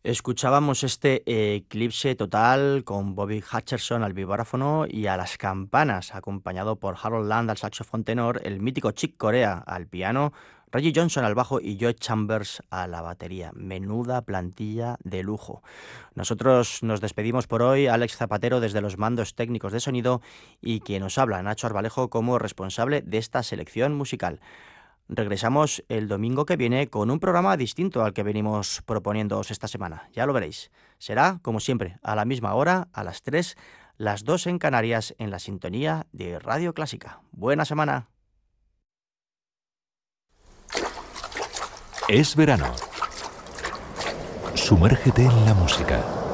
Escuchábamos este Eclipse Total con Bobby Hutcherson al vibráfono y a las campanas, acompañado por Harold Land al saxofón tenor, el mítico Chick Corea al piano, Reggie Johnson al bajo y Joe Chambers a la batería. Menuda plantilla de lujo. Nosotros nos despedimos por hoy, Alex Zapatero desde los mandos técnicos de sonido y quien nos habla, Nacho Arbalejo, como responsable de esta selección musical. Regresamos el domingo que viene con un programa distinto al que venimos proponiéndoos esta semana. Ya lo veréis. Será, como siempre, a la misma hora, a las 3, las 2 en Canarias, en la sintonía de Radio Clásica. Buena semana. Es verano. Sumérgete en la música.